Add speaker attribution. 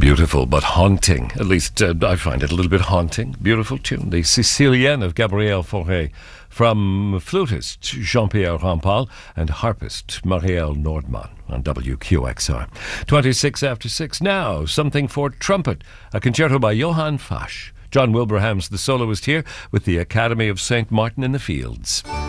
Speaker 1: Beautiful but haunting. At least I find it a little bit haunting. Beautiful tune. The Sicilienne of Gabriel Fauré, from flutist Jean-Pierre Rampal and harpist Marielle Nordman on WQXR. 26 after 6. Now, something for trumpet. A concerto by Johann Fasch. John Wilbraham's the soloist here with the Academy of St. Martin in the Fields.